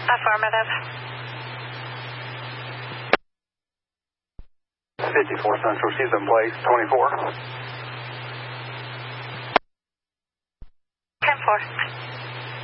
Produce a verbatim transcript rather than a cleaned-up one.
Affirmative. fifty-four Central, she's in place. twenty-four. ten four.